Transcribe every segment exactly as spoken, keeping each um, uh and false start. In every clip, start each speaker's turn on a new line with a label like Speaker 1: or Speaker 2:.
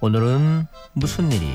Speaker 1: 오늘은 무슨 일이?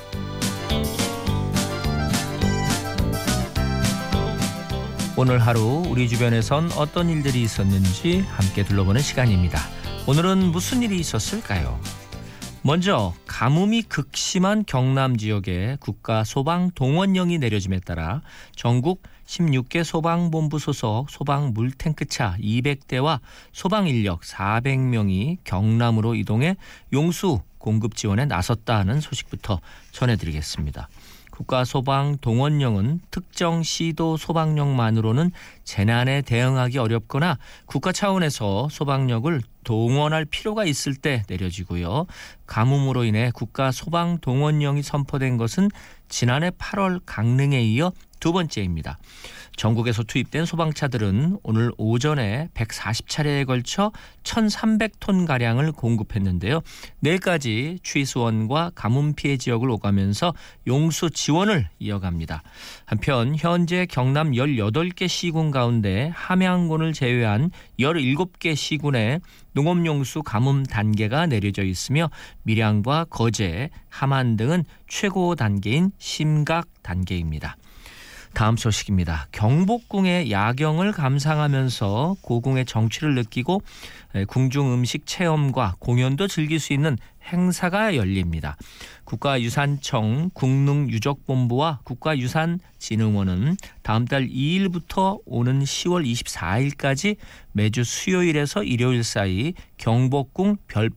Speaker 1: 오늘 하루 우리 주변에선 어떤 일들이 있었는지 함께 둘러보는 시간입니다. 오늘은 무슨 일이 있었을까요? 먼저 가뭄이 극심한 경남 지역에 국가 소방동원령이 내려짐에 따라 전국 십육 개 소방본부 소속 소방 물탱크차 이백 대와 소방인력 사백 명이 경남으로 이동해 용수 공급 지원에 나섰다는 소식부터 전해드리겠습니다. 국가소방동원령은 특정 시도 소방력만으로는 재난에 대응하기 어렵거나 국가 차원에서 소방력을 동원할 필요가 있을 때 내려지고요. 가뭄으로 인해 국가소방동원령이 선포된 것은 지난해 팔월 강릉에 이어 두 번째입니다. 전국에서 투입된 소방차들은 오늘 오전에 백사십 차례에 걸쳐 천삼백 톤가량을 공급했는데요. 내일까지 취수원과 가뭄 피해 지역을 오가면서 용수 지원을 이어갑니다. 한편 현재 경남 열여덟 개 시군 가운데 함양군을 제외한 열일곱 개 시군에 농업용수 가뭄 단계가 내려져 있으며 밀양과 거제, 함안 등은 최고 단계인 심각 단계입니다. 다음 소식입니다. 경복궁의 야경을 감상하면서 고궁의 정취를 느끼고 궁중 음식 체험과 공연도 즐길 수 있는 행사가 열립니다. 국가유산청 국능유적본부와 국가유산진흥원은 다음 달 이 일부터 오는 시월 이십사 일까지 매주 수요일에서 일요일 사이 경복궁 별